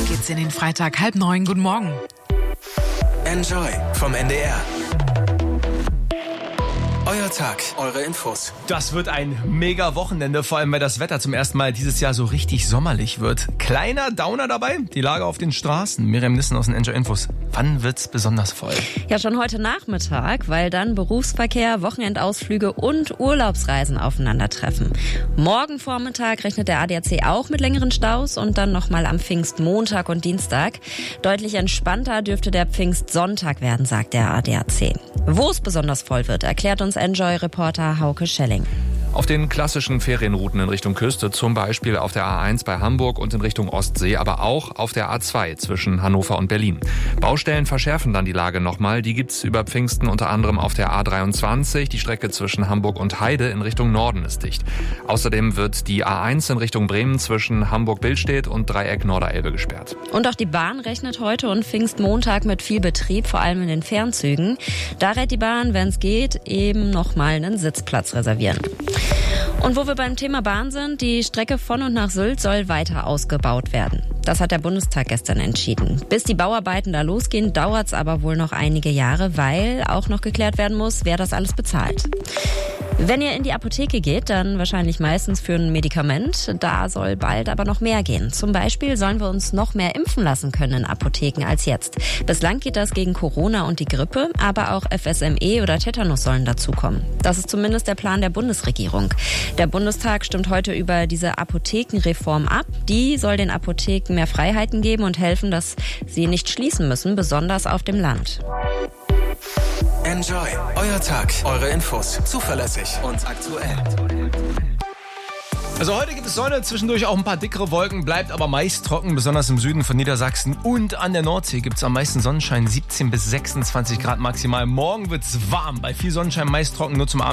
Geht's in den Freitag 8:30. Guten Morgen. Enjoy vom NDR. Euer Tag, eure Infos. Das wird ein mega Wochenende, vor allem weil das Wetter zum ersten Mal dieses Jahr so richtig sommerlich wird. Kleiner Downer dabei, die Lage auf den Straßen. Miriam Nissen aus den Enjoy Infos. Wann wird's besonders voll? Ja, schon heute Nachmittag, weil dann Berufsverkehr, Wochenendausflüge und Urlaubsreisen aufeinandertreffen. Morgen Vormittag rechnet der ADAC auch mit längeren Staus und dann nochmal am Pfingstmontag und Dienstag. Deutlich entspannter dürfte der Pfingstsonntag werden, sagt der ADAC. Wo es besonders voll wird, erklärt uns Enjoy-Reporter Hauke Schelling. Auf den klassischen Ferienrouten in Richtung Küste, zum Beispiel auf der A1 bei Hamburg und in Richtung Ostsee, aber auch auf der A2 zwischen Hannover und Berlin. Baustellen verschärfen dann die Lage nochmal. Die gibt's über Pfingsten unter anderem auf der A23. Die Strecke zwischen Hamburg und Heide in Richtung Norden ist dicht. Außerdem wird die A1 in Richtung Bremen zwischen Hamburg-Billstedt und Dreieck Norderelbe gesperrt. Und auch die Bahn rechnet heute und Pfingstmontag mit viel Betrieb, vor allem in den Fernzügen. Da rät die Bahn, wenn es geht, eben nochmal einen Sitzplatz reservieren. Und wo wir beim Thema Bahn sind, die Strecke von und nach Sylt soll weiter ausgebaut werden. Das hat der Bundestag gestern entschieden. Bis die Bauarbeiten da losgehen, dauert es aber wohl noch einige Jahre, weil auch noch geklärt werden muss, wer das alles bezahlt. Wenn ihr in die Apotheke geht, dann wahrscheinlich meistens für ein Medikament. Da soll bald aber noch mehr gehen. Zum Beispiel sollen wir uns noch mehr impfen lassen können in Apotheken als jetzt. Bislang geht das gegen Corona und die Grippe, aber auch FSME oder Tetanus sollen dazukommen. Das ist zumindest der Plan der Bundesregierung. Der Bundestag stimmt heute über diese Apothekenreform ab. Die soll den Apotheken mehr Freiheiten geben und helfen, dass sie nicht schließen müssen, besonders auf dem Land. Enjoy, euer Tag, eure Infos. Zuverlässig und aktuell. Also heute gibt es Sonne, zwischendurch auch ein paar dickere Wolken, bleibt aber meist trocken, besonders im Süden von Niedersachsen und an der Nordsee gibt es am meisten Sonnenschein, 17 bis 26 Grad maximal. Morgen wird's warm, bei viel Sonnenschein meist trocken, nur zum Abend